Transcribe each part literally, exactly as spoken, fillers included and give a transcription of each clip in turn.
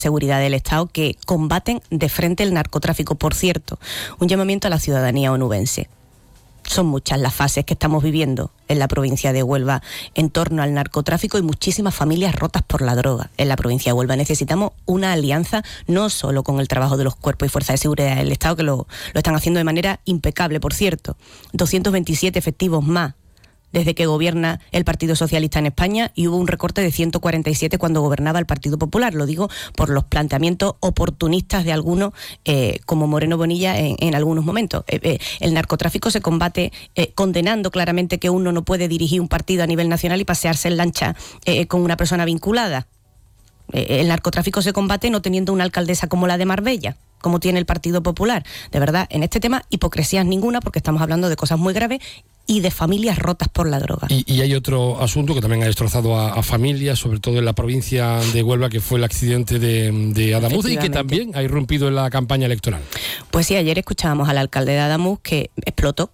Seguridad del Estado que combaten de frente el narcotráfico. Por cierto, un llamamiento a la ciudadanía onubense. Son muchas las fases que estamos viviendo en la provincia de Huelva en torno al narcotráfico y muchísimas familias rotas por la droga en la provincia de Huelva. Necesitamos una alianza no solo con el trabajo de los cuerpos y fuerzas de seguridad del Estado, que lo, lo están haciendo de manera impecable, por cierto. doscientos veintisiete efectivos más desde que gobierna el Partido Socialista en España, y hubo un recorte de ciento cuarenta y siete cuando gobernaba el Partido Popular. Lo digo por los planteamientos oportunistas de algunos, eh, como Moreno Bonilla en, en algunos momentos. Eh, eh, el narcotráfico se combate eh, condenando claramente que uno no puede dirigir un partido a nivel nacional y pasearse en lancha eh, con una persona vinculada. Eh, el narcotráfico se combate no teniendo una alcaldesa como la de Marbella, como tiene el Partido Popular. De verdad, en este tema, hipocresías ninguna, porque estamos hablando de cosas muy graves y de familias rotas por la droga. Y, y hay otro asunto que también ha destrozado a, a familias, sobre todo en la provincia de Huelva, que fue el accidente de, de Adamuz, y que también ha irrumpido en la campaña electoral. Pues sí, ayer escuchábamos al alcalde de Adamuz que explotó.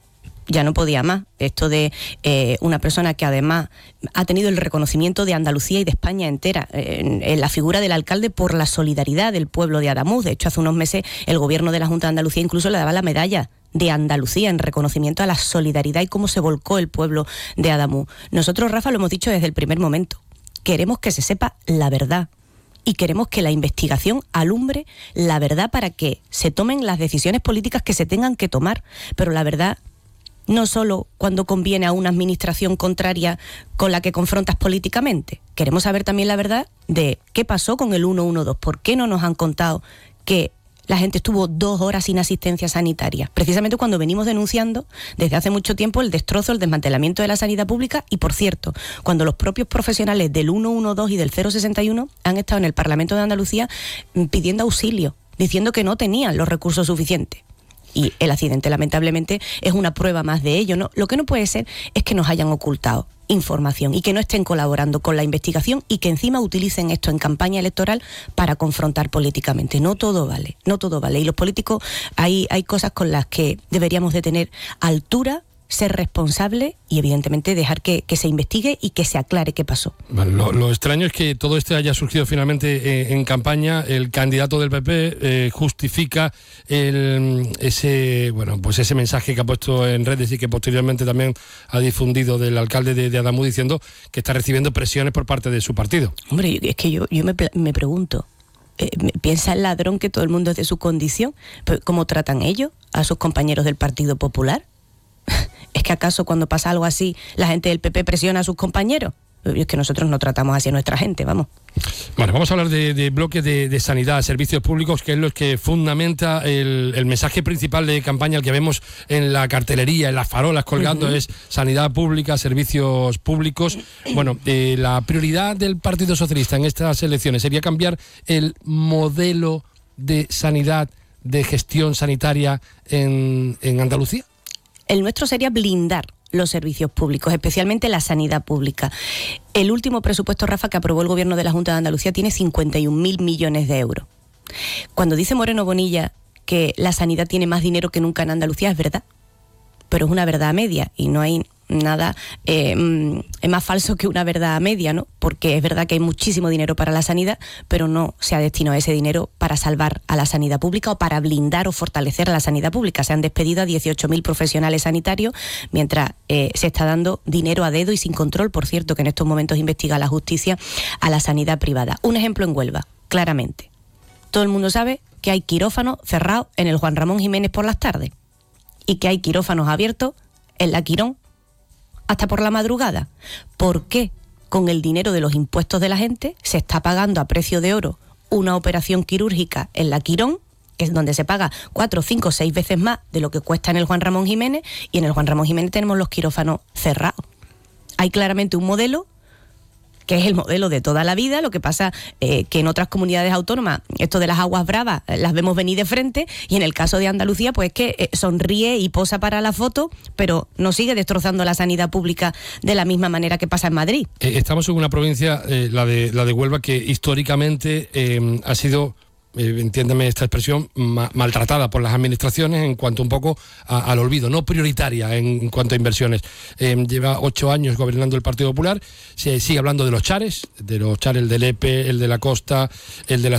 Ya no podía más. Esto de eh, una persona que además ha tenido el reconocimiento de Andalucía y de España entera en, en la figura del alcalde por la solidaridad del pueblo de Adamuz. De hecho, hace unos meses el gobierno de la Junta de Andalucía incluso le daba la medalla de Andalucía en reconocimiento a la solidaridad y cómo se volcó el pueblo de Adamuz. Nosotros, Rafa, lo hemos dicho desde el primer momento. Queremos que se sepa la verdad. Y queremos que la investigación alumbre la verdad para que se tomen las decisiones políticas que se tengan que tomar. Pero la verdad no solo cuando conviene a una administración contraria con la que confrontas políticamente. Queremos saber también la verdad de qué pasó con el ciento doce. ¿Por qué no nos han contado que la gente estuvo dos horas sin asistencia sanitaria? Precisamente cuando venimos denunciando desde hace mucho tiempo el destrozo, el desmantelamiento de la sanidad pública, y por cierto, cuando los propios profesionales del ciento doce y del cero sesenta y uno han estado en el Parlamento de Andalucía pidiendo auxilio, diciendo que no tenían los recursos suficientes. Y el accidente, lamentablemente, es una prueba más de ello, ¿no? Lo que no puede ser es que nos hayan ocultado información y que no estén colaborando con la investigación y que encima utilicen esto en campaña electoral para confrontar políticamente. No todo vale, no todo vale. Y los políticos, hay, hay cosas con las que deberíamos de tener altura, ser responsable y evidentemente dejar que, que se investigue y que se aclare qué pasó. Bueno, lo, lo extraño es que todo esto haya surgido finalmente eh, en campaña. El candidato del P P eh, justifica el, ese bueno pues ese mensaje que ha puesto en redes y que posteriormente también ha difundido del alcalde de, de Adamuz, diciendo que está recibiendo presiones por parte de su partido. Hombre, es que yo, yo me, me pregunto, eh, ¿piensa el ladrón que todo el mundo es de su condición? ¿Cómo tratan ellos a sus compañeros del Partido Popular? ¿Es que acaso cuando pasa algo así la gente del P P presiona a sus compañeros? Es que nosotros no tratamos así a nuestra gente, vamos. Bueno, vamos a hablar de, de bloques de, de sanidad, servicios públicos, que es lo que fundamenta el, el mensaje principal de campaña, el que vemos en la cartelería, en las farolas colgando, uh-huh. es sanidad pública, servicios públicos. Bueno, eh, la prioridad del Partido Socialista en estas elecciones sería cambiar el modelo de sanidad, de gestión sanitaria en, en Andalucía. El nuestro sería blindar los servicios públicos, especialmente la sanidad pública. El último presupuesto, Rafa, que aprobó el Gobierno de la Junta de Andalucía tiene cincuenta y un mil millones de euros. Cuando dice Moreno Bonilla que la sanidad tiene más dinero que nunca en Andalucía, es verdad, pero es una verdad a media y no hay nada eh, es más falso que una verdad a media, ¿no? Porque es verdad que hay muchísimo dinero para la sanidad, pero no se ha destinado ese dinero para salvar a la sanidad pública o para blindar o fortalecer a la sanidad pública. Se han despedido a dieciocho mil profesionales sanitarios mientras eh, se está dando dinero a dedo y sin control, por cierto, que en estos momentos investiga la justicia, a la sanidad privada. Un ejemplo en Huelva, claramente. Todo el mundo sabe que hay quirófanos cerrados en el Juan Ramón Jiménez por las tardes y que hay quirófanos abiertos en la Quirón hasta por la madrugada. ¿Por qué con el dinero de los impuestos de la gente se está pagando a precio de oro una operación quirúrgica en la Quirón, que es donde se paga cuatro, cinco, seis veces más de lo que cuesta en el Juan Ramón Jiménez, y en el Juan Ramón Jiménez tenemos los quirófanos cerrados? Hay claramente un modelo que es el modelo de toda la vida. Lo que pasa eh, que en otras comunidades autónomas esto de las aguas bravas eh, las vemos venir de frente, y en el caso de Andalucía pues que eh, sonríe y posa para la foto, pero no sigue destrozando la sanidad pública de la misma manera que pasa en Madrid. Eh, estamos en una provincia, eh, la de la de Huelva, que históricamente eh, ha sido, Eh, entiéndeme esta expresión, ma- maltratada por las administraciones en cuanto un poco a, al olvido, no prioritaria en, en cuanto a inversiones. Eh, lleva ocho años gobernando el Partido Popular, se sigue hablando de los chares, de los chares, el del E P E, el de la Costa, el de la